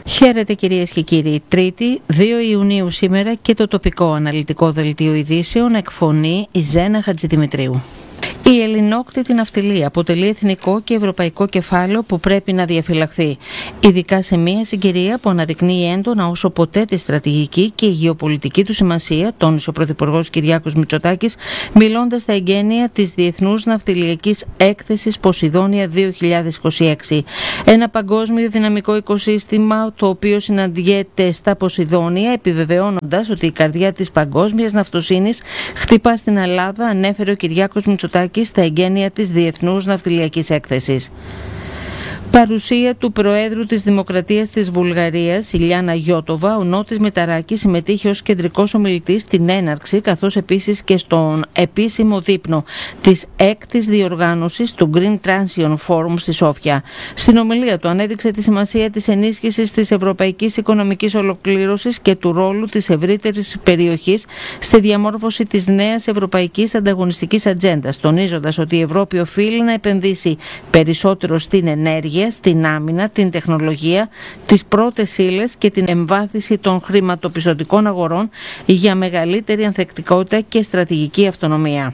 Χαίρετε κυρίες και κύριοι. Τρίτη, 2 Ιουνίου σήμερα και το τοπικό αναλυτικό δελτίο ειδήσεων εκφωνεί η Ζένα Χατζηδημητρίου. Η ελληνόκτητη ναυτιλία αποτελεί εθνικό και ευρωπαϊκό κεφάλαιο που πρέπει να διαφυλαχθεί, ειδικά σε μια συγκυρία που αναδεικνύει έντονα όσο ποτέ τη στρατηγική και η γεωπολιτική του σημασία, τόνισε ο Πρωθυπουργός Κυριάκος Μητσοτάκης, μιλώντας στα εγγένεια της Διεθνούς Ναυτιλιακής Έκθεσης Ποσειδόνια 2026. Ένα παγκόσμιο δυναμικό οικοσύστημα το οποίο συναντιέται στα Ποσειδόνια, επιβεβαιώνοντας ότι η καρδιά της παγκόσμιας ναυτοσύνης χτυπά στην Ελλάδα, ανέφερε ο Κυριάκος Μητσοτάκης στα εγγένεια της Διεθνούς Ναυτιλιακής Έκθεσης. Παρουσία του Προέδρου της Δημοκρατίας της Βουλγαρίας, Ιλιάνα Γιώτοβα, ο Νότης Μηταράκης συμμετείχε ως κεντρικός ομιλητής στην έναρξη, καθώς επίσης και στον επίσημο δείπνο της 6ης διοργάνωσης του Green Transition Forum στη Σόφια. Στην ομιλία του ανέδειξε τη σημασία της ενίσχυσης της ευρωπαϊκής οικονομικής ολοκλήρωσης και του ρόλου της ευρύτερης περιοχής στη διαμόρφωση της νέας ευρωπαϊκής ανταγωνιστικής ατζέντας, τονίζοντας ότι η Ευρώπη οφείλει να επενδύσει περισσότερο στην ενέργεια, στην άμυνα, την τεχνολογία, τις πρώτες ύλες και την εμβάθυνση των χρηματοπιστωτικών αγορών για μεγαλύτερη ανθεκτικότητα και στρατηγική αυτονομία.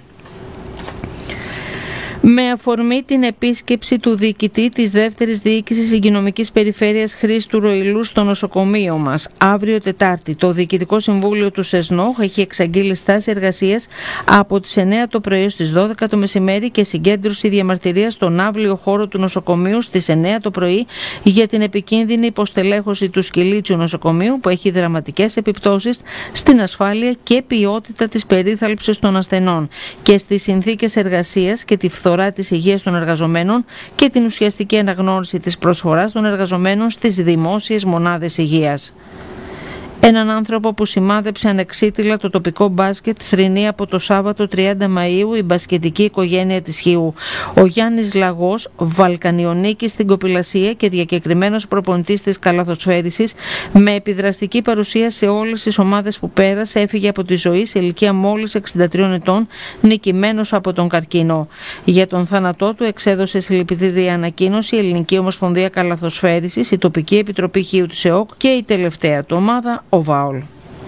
Με αφορμή την επίσκεψη του διοικητή της δεύτερης διοίκησης υγειονομικής περιφέρειας Χρήστου Ροηλού στο νοσοκομείο μας, αύριο Τετάρτη, το Διοικητικό Συμβούλιο του ΣΕΣΝΟΧ έχει εξαγγείλει στάση εργασίας από τις 9 το πρωί στις 12 το μεσημέρι και συγκέντρωση διαμαρτυρίας στον αύριο χώρο του νοσοκομείου στις 9 το πρωί για την επικίνδυνη υποστελέχωση του σκυλίτσιου νοσοκομείου που έχει δραματικές επιπτώσεις στην ασφάλεια και ποιότητα της περίθαλψης των ασθενών και στις συνθήκες εργασίας και τη φθορά της υγείας των εργαζομένων και την ουσιαστική αναγνώριση της προσφοράς των εργαζομένων στις δημόσιες μονάδες υγείας. Έναν άνθρωπο που σημάδεψε ανεξίτηλα το τοπικό μπάσκετ θρηνεί από το Σάββατο 30 Μαΐου η μπασκετική οικογένεια της Χίου. Ο Γιάννης Λαγός, Βαλκανιονίκης στην Κοπηλασία και διακεκριμένος προπονητής της καλαθοσφαίρισης, με επιδραστική παρουσία σε όλες τις ομάδες που πέρασε, έφυγε από τη ζωή σε ηλικία μόλις 63 ετών, νικημένος από τον καρκίνο. Για τον θάνατό του εξέδωσε συλληπιτήρια ανακοίνωση η Ελληνική Ομοσπονδία Καλαθοσφαίρισης, η τοπική επιτροπή Χίου της ΕΟΚ και η τελευταία του ομάδα, ο ΒΑΟΛ.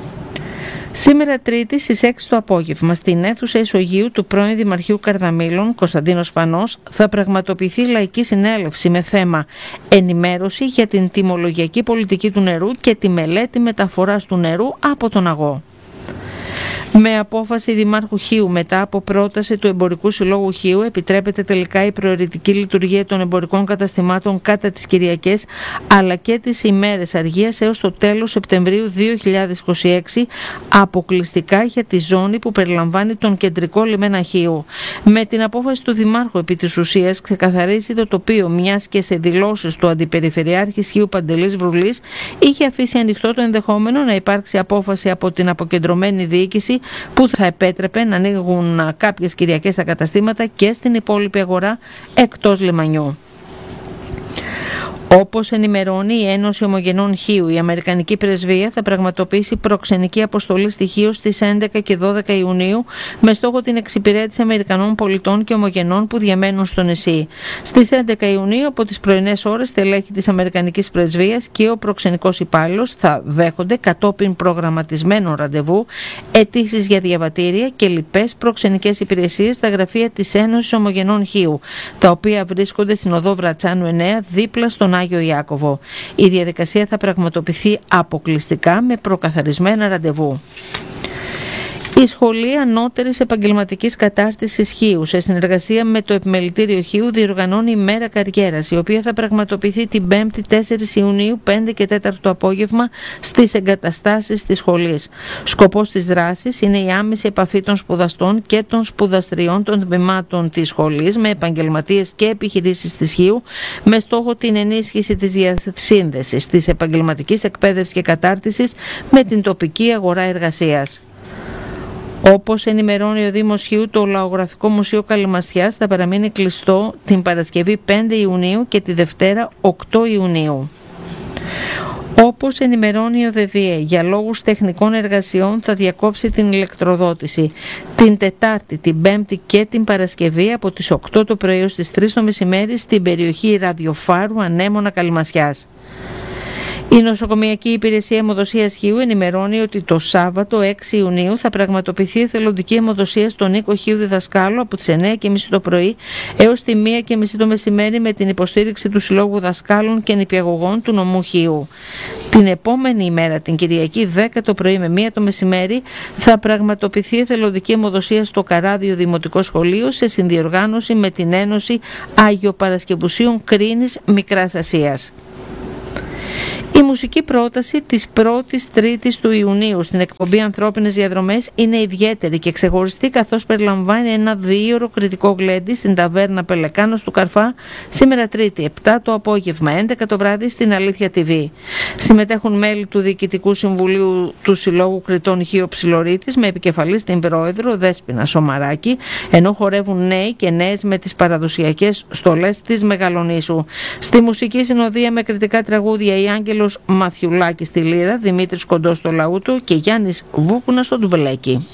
Σήμερα Τρίτη στις 6 το απόγευμα στην αίθουσα Ισογείου του πρώην Δημαρχείου Καρδαμήλων, Κωνσταντίνος Πανός, θα πραγματοποιηθεί λαϊκή συνέλευση με θέμα ενημέρωση για την τιμολογιακή πολιτική του νερού και τη μελέτη μεταφοράς του νερού από τον αγώ. Με απόφαση Δημάρχου Χίου μετά από πρόταση του Εμπορικού Συλλόγου Χίου επιτρέπεται τελικά η προαιρετική λειτουργία των εμπορικών καταστημάτων κατά τις Κυριακές αλλά και τις ημέρες αργίας έως το τέλος Σεπτεμβρίου 2026 αποκλειστικά για τη ζώνη που περιλαμβάνει τον κεντρικό λιμένα Χίου. Με την απόφαση του Δημάρχου επί της ουσίας ξεκαθαρίζει το τοπίο, μιας και σε δηλώσεις του Αντιπεριφερειάρχης Χίου Παντελής Βρουλής είχε αφήσει ανοιχτό το ενδεχόμενο να υπάρξει απόφαση από την αποκεντρωμένη διοίκηση που θα επέτρεπε να ανοίγουν κάποιες Κυριακές τα καταστήματα και στην υπόλοιπη αγορά εκτός λιμανιού. Όπως ενημερώνει η Ένωση Ομογενών Χίου, η Αμερικανική Πρεσβεία θα πραγματοποιήσει προξενική αποστολή στη Χίο στις 11 και 12 Ιουνίου με στόχο την εξυπηρέτηση Αμερικανών πολιτών και ομογενών που διαμένουν στο νησί. Στις 11 Ιουνίου από τις πρωινές ώρες στελέχη της Αμερικανικής Πρεσβείας και ο προξενικός υπάλληλος θα δέχονται κατόπιν προγραμματισμένων ραντεβού αιτήσεις για διαβατήρια και λοιπές προξενικές υπηρεσίες στα γραφεία της Ένωσης Ομογενών Χίου, τα οποία βρίσκονται στην οδό Βρατσάνου 9 δίπλα στον Άγιο Ιάκωβο. Η διαδικασία θα πραγματοποιηθεί αποκλειστικά με προκαθαρισμένα ραντεβού. Η Σχολή Ανώτερης Επαγγελματικής Κατάρτισης Χίου, σε συνεργασία με το Επιμελητήριο Χίου, διοργανώνει ημέρα καριέρας, η οποία θα πραγματοποιηθεί την 5η 4 Ιουνίου 5 και 4 το απόγευμα στις εγκαταστάσεις της σχολής. Σκοπός της δράσης είναι η άμεση επαφή των σπουδαστών και των σπουδαστριών των τμήματων της σχολής με επαγγελματίες και επιχειρήσεις της Χίου, με στόχο την ενίσχυση της διασύνδεσης της επαγγελματικής εκπαίδευσης και κατάρτισης με την τοπική αγορά εργασίας. Όπως ενημερώνει ο Δήμος Χίου, το Λαογραφικό Μουσείο Καλυμασιάς θα παραμείνει κλειστό την Παρασκευή 5 Ιουνίου και τη Δευτέρα 8 Ιουνίου. Όπως ενημερώνει ο ΔΔΕ, για λόγους τεχνικών εργασιών θα διακόψει την ηλεκτροδότηση την Τετάρτη, την Πέμπτη και την Παρασκευή από τις 8 το πρωί ως τις 3 το μεσημέρι στην περιοχή Ραδιοφάρου Ανέμωνα Καλυμασιάς. Η Νοσοκομιακή Υπηρεσία Αιμοδοσίας Χίου ενημερώνει ότι το Σάββατο 6 Ιουνίου θα πραγματοποιηθεί εθελοντική αιμοδοσία στον Νίκο Χίου Διδασκάλου από τις 9:30 το πρωί έως τη 1:30 το μεσημέρι με την υποστήριξη του Συλλόγου Δασκάλων και Νηπιαγωγών του Νομού Χίου. Την επόμενη ημέρα, την Κυριακή 10 το πρωί με 1 το μεσημέρι, θα πραγματοποιηθεί εθελοντική αιμοδοσία στο Καράδιο Δημοτικό Σχολείο σε συνδιοργάνωση με την Ένωση Αγιοπαρασκευουσίων Κρίνης Μικράς Ασίας. Η μουσική πρόταση της 1ης Τρίτης του Ιουνίου στην εκπομπή Ανθρώπινες Διαδρομές είναι ιδιαίτερη και ξεχωριστή, καθώς περιλαμβάνει ένα 2ωρο κριτικό γλέντι στην ταβέρνα Πελεκάνος του Καρφά σήμερα Τρίτη 7 το απόγευμα, 11 το βράδυ στην Αλήθεια TV. Συμμετέχουν μέλη του Διοικητικού Συμβουλίου του Συλλόγου Κριτών Χίο Ψιλορίτης με επικεφαλή την πρόεδρο Δέσποινα Σομαράκη, ενώ χορεύουν νέοι και νέες με τις παραδοσιακές στολές της Μεγαλονήσου. Στη μουσική συνοδεία με κριτικά τραγούδια η Άγγελος Μαθιουλάκη στη λύρα, Δημήτρης Κοντός στο λαούτο και Γιάννης Βούκουνα στο ντουβελέκι.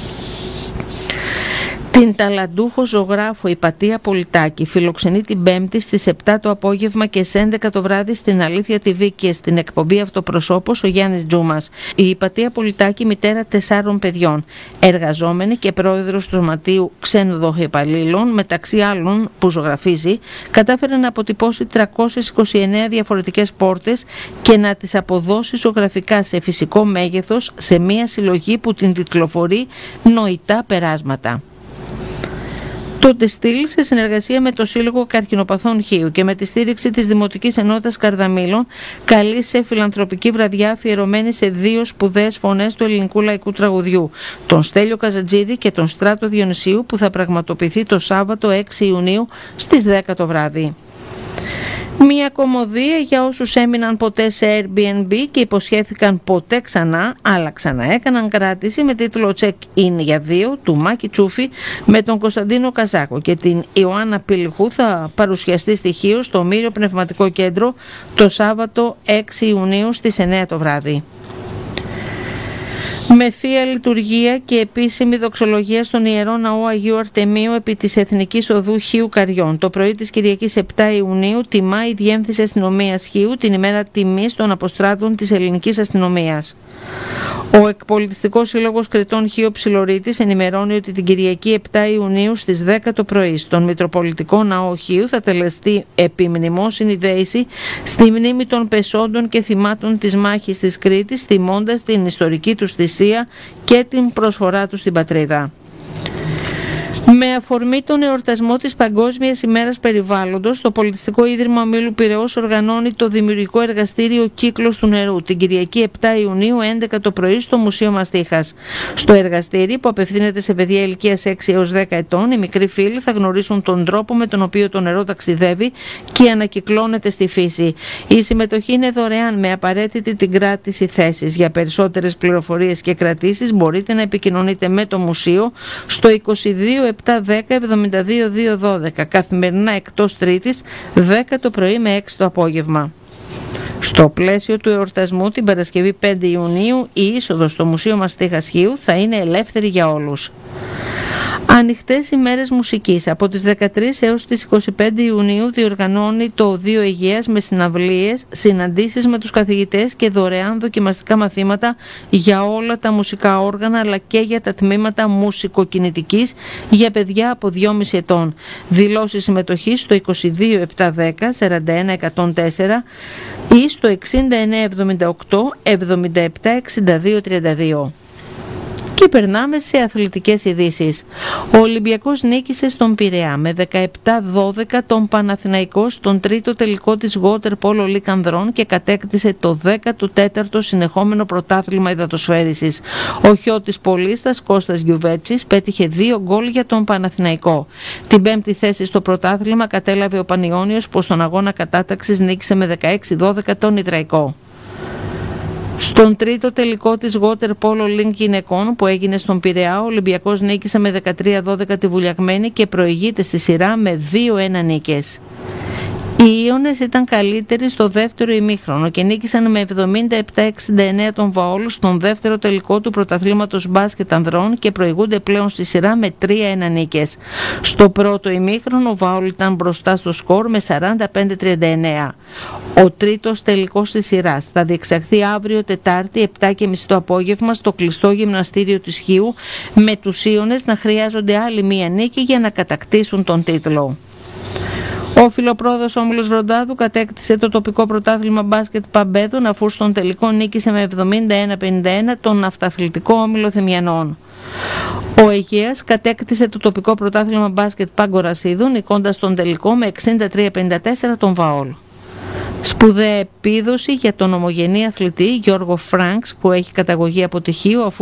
Την ταλαντούχο ζωγράφο Υπατία Πολιτάκη φιλοξενεί την Πέμπτη στις 7 το απόγευμα και στις 11 το βράδυ στην Αλήθεια TV και στην εκπομπή Αυτοπροσώπος ο Γιάννης Τζούμας. Η Υπατία Πολιτάκη, μητέρα 4 παιδιών, εργαζόμενη και πρόεδρος του Σωματείου Ξένοδοχων Υπαλλήλων, μεταξύ άλλων που ζωγραφίζει, κατάφερε να αποτυπώσει 329 διαφορετικές πόρτες και να τις αποδώσει ζωγραφικά σε φυσικό μέγεθος σε μια συλλογή που την τιτλοφορεί Νοητά Περάσματα. Το Τεστήλ, σε συνεργασία με το Σύλλογο Καρκινοπαθών Χίου και με τη στήριξη της Δημοτικής Ενότητας Καρδαμήλων, καλεί σε φιλανθρωπική βραδιά αφιερωμένη σε 2 σπουδαίες φωνές του ελληνικού λαϊκού τραγουδιού, τον Στέλιο Καζατζίδη και τον Στράτο Διονυσίου, που θα πραγματοποιηθεί το Σάββατο 6 Ιουνίου στις 10 το βράδυ. Μια κωμωδία για όσους έμειναν ποτέ σε Airbnb και υποσχέθηκαν ποτέ ξανά, αλλά ξαναέκαναν κράτηση, με τίτλο Check-in για 2 του Μάκη Τσούφη με τον Κωνσταντίνο Καζάκο και την Ιωάννα Πυλιχού, θα παρουσιαστεί στη Χίο στο Μύριο Πνευματικό Κέντρο το Σάββατο 6 Ιουνίου στις 9 το βράδυ. Με θεία λειτουργία και επίσημη δοξολογία στον Ιερό Ναό Αγίου Αρτεμίου επί της Εθνικής Οδού Χίου Καριών, το πρωί της Κυριακής 7 Ιουνίου τιμά η Διεύθυνση Αστυνομίας Χίου την ημέρα τιμής των αποστράτων της ελληνικής αστυνομίας. Ο Εκπολιτιστικός Σύλλογος Κριτών Χίο Ψιλορίτης ενημερώνει ότι την Κυριακή 7 Ιουνίου στις 10 το πρωί στον Μητροπολιτικό Ναό Χίου θα τελεστεί επιμνημόσυνη δέηση στη μνήμη των πεσόντων και θυμάτων της μάχης της Κρήτης, θυμώντας την ιστορική τους θυσία και την προσφορά τους στην πατρίδα. Με αφορμή τον εορτασμό της Παγκόσμιας ημέρας περιβάλλοντος, το Πολιτιστικό Ίδρυμα Ομίλου Πειραιώς οργανώνει το δημιουργικό εργαστήριο Κύκλος του Νερού την Κυριακή 7 Ιουνίου 11 το πρωί στο Μουσείο Μαστίχας. Στο εργαστήρι, που απευθύνεται σε παιδιά ηλικίας 6 έως 10 ετών, οι μικροί φίλοι θα γνωρίσουν τον τρόπο με τον οποίο το νερό ταξιδεύει και ανακυκλώνεται στη φύση. Η συμμετοχή είναι δωρεάν, με απαραίτητη την κράτηση θέσης. Για περισσότερες πληροφορίες και κρατήσεις μπορείτε να επικοινωνείτε με το Μουσείο στο 22 710-72-212, καθημερινά εκτός Τρίτης, 10 το πρωί με 6 το απόγευμα. Στο πλαίσιο του εορτασμού την Παρασκευή 5 Ιουνίου η είσοδος στο Μουσείο Μαστίχας Χίου θα είναι ελεύθερη για όλους. Ανοιχτές ημέρες μουσικής. Από τις 13 έως τις 25 Ιουνίου διοργανώνει το Οδείο Υγείας με συναυλίες, συναντήσεις με τους καθηγητές και δωρεάν δοκιμαστικά μαθήματα για όλα τα μουσικά όργανα, αλλά και για τα τμήματα μουσικοκινητικής για παιδιά από 2,5 ετών. Δηλώσεις συμμετοχής στο 22 710 41 104 ή στο 69 78 77 62 32. Και περνάμε σε αθλητικές ειδήσεις. Ο Ολυμπιακός νίκησε στον Πειραιά με 17-12 τον Παναθηναϊκό στον τρίτο τελικό της Water Polo League Ανδρών και κατέκτησε το 14ο συνεχόμενο πρωτάθλημα υδατοσφαίρισης. Ο Χιώτης Πολίστας Κώστας Γιουβέτσης πέτυχε 2 γκολ για τον Παναθηναϊκό. Την 5η θέση στο πρωτάθλημα κατέλαβε ο Πανιώνιος, που στον αγώνα κατάταξης νίκησε με 16-12 τον Ιδραϊκό. Στον τρίτο τελικό της Water Polo League γυναικών που έγινε στον Πειραιά, ο Ολυμπιακός νίκησε με 13-12 τη Βουλιαγμένη και προηγείται στη σειρά με 2-1 νίκες. Οι Ιόνες ήταν καλύτεροι στο δεύτερο ημίχρονο και νίκησαν με 77-69 τον Βαόλ στον δεύτερο τελικό του πρωταθλήματος μπάσκετ ανδρών και προηγούνται πλέον στη σειρά με 3-1 νίκες. Στο πρώτο ημίχρονο ο Βαόλ ήταν μπροστά στο σκορ με 45-39. Ο τρίτος τελικός της σειράς θα διεξαχθεί αύριο Τετάρτη 7:30 το απόγευμα στο κλειστό γυμναστήριο της Χίου, με τους Ιόνες να χρειάζονται άλλη μία νίκη για να κατακτήσουν τον τίτλο. Ο φιλοπρόδος Όμιλος Βροντάδου κατέκτησε το τοπικό πρωτάθλημα μπάσκετ Παμπέδων, αφού στον τελικό νίκησε με 71-51 τον ναυταθλητικό Όμιλο Θεμιανών. Ο Αιγαίας κατέκτησε το τοπικό πρωτάθλημα μπάσκετ Πάγκορας-Ίδων, νικώντας στον τελικό με 63-54 τον Βαόλ. Σπουδαία επίδοση για τον ομογενή αθλητή Γιώργο Φρανκς, που έχει καταγωγή από τη Χίο, αφού